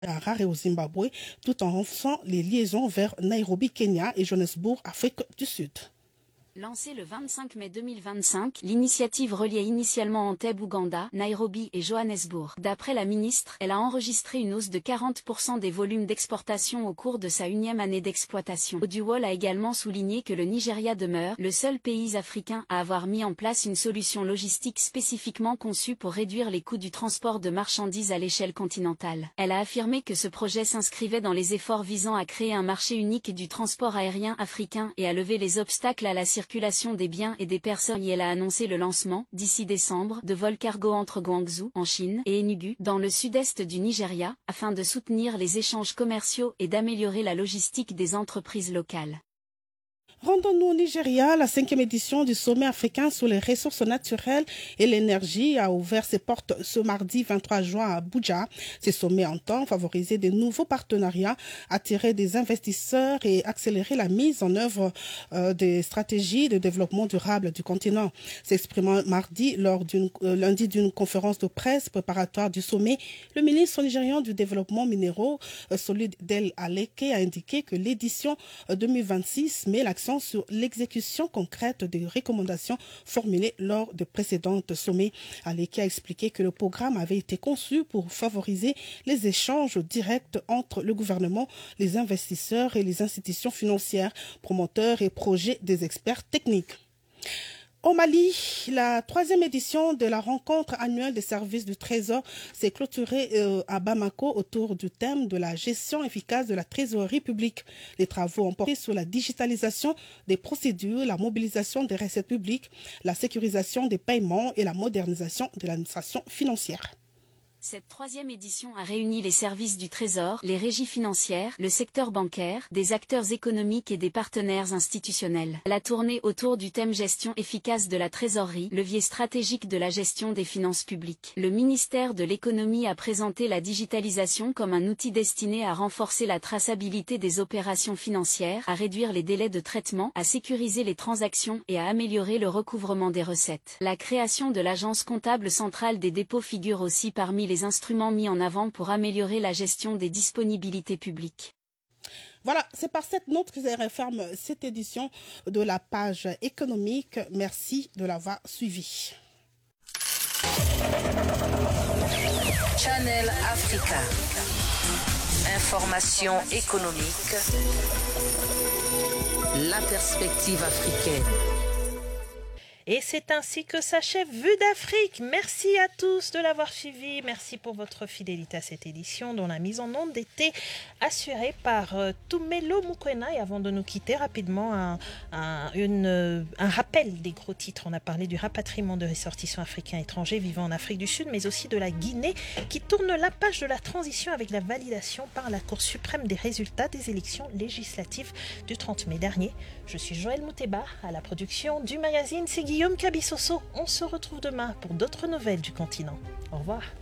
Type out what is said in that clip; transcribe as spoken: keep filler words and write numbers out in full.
à Harare et au Zimbabwe, tout en renforçant les liaisons vers Nairobi, Kenya et Johannesburg, Afrique du Sud. Lancée le vingt-cinq mai deux mille vingt-cinq, l'initiative reliait initialement Entebbe, Ouganda, Nairobi et Johannesburg. D'après la ministre, elle a enregistré une hausse de quarante pour cent des volumes d'exportation au cours de sa unième année d'exploitation. Oduwol a également souligné que le Nigeria demeure le seul pays africain à avoir mis en place une solution logistique spécifiquement conçue pour réduire les coûts du transport de marchandises à l'échelle continentale. Elle a affirmé que ce projet s'inscrivait dans les efforts visant à créer un marché unique du transport aérien africain et à lever les obstacles à la circulation circulation des biens et des personnes. Et elle a annoncé le lancement, d'ici décembre, de vols cargo entre Guangzhou, en Chine, et Enugu, dans le sud-est du Nigeria, afin de soutenir les échanges commerciaux et d'améliorer la logistique des entreprises locales. Rendons-nous au Nigeria. La cinquième édition du sommet africain sur les ressources naturelles et l'énergie a ouvert ses portes ce mardi vingt-trois juin à Abuja. Ce sommet entend favoriser de nouveaux partenariats, attirer des investisseurs et accélérer la mise en œuvre euh, des stratégies de développement durable du continent. S'exprimant mardi lors d'une euh, lundi d'une conférence de presse préparatoire du sommet, le ministre nigérian du développement minéraux, euh, Solid Del Aleke, a indiqué que l'édition euh, deux mille vingt-six met l'accent sur l'exécution concrète des recommandations formulées lors de précédents sommets. Aleke a expliqué que le programme avait été conçu pour favoriser les échanges directs entre le gouvernement, les investisseurs et les institutions financières, promoteurs et projets des experts techniques. Au Mali, la troisième édition de la rencontre annuelle des services du Trésor s'est clôturée euh, à Bamako autour du thème de la gestion efficace de la trésorerie publique. Les travaux ont porté sur la digitalisation des procédures, la mobilisation des recettes publiques, la sécurisation des paiements et la modernisation de l'administration financière. Cette troisième édition a réuni les services du Trésor, les régies financières, le secteur bancaire, des acteurs économiques et des partenaires institutionnels. Elle a tourné autour du thème gestion efficace de la trésorerie, levier stratégique de la gestion des finances publiques. Le ministère de l'économie a présenté la digitalisation comme un outil destiné à renforcer la traçabilité des opérations financières, à réduire les délais de traitement, à sécuriser les transactions et à améliorer le recouvrement des recettes. La création de l'agence comptable centrale des dépôts figure aussi parmi les les instruments mis en avant pour améliorer la gestion des disponibilités publiques. Voilà, c'est par cette note que je referme cette édition de la page économique. Merci de l'avoir suivi. Channel Africa. Information économique. La perspective africaine. Et c'est ainsi que s'achève Vue d'Afrique. Merci à tous de l'avoir suivi. Merci pour votre fidélité à cette édition dont la mise en onde était assurée par euh, Tumelo Mukwena. Et avant de nous quitter, rapidement, un, un, une, un rappel des gros titres. On a parlé du rapatriement de ressortissants africains étrangers vivant en Afrique du Sud, mais aussi de la Guinée qui tourne la page de la transition avec la validation par la Cour suprême des résultats des élections législatives du trente mai dernier. Je suis Joël Mouteba à la production du magazine. C'est Guillaume Cabissoso. On se retrouve demain pour d'autres nouvelles du continent. Au revoir.